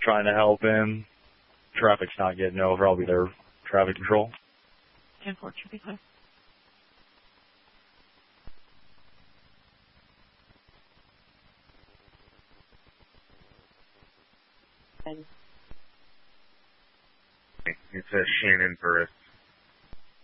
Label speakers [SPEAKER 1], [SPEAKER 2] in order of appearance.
[SPEAKER 1] trying to help him. Traffic's not getting over. I'll be there. Traffic control.
[SPEAKER 2] 10-4, should be clear.
[SPEAKER 3] It's Shannon for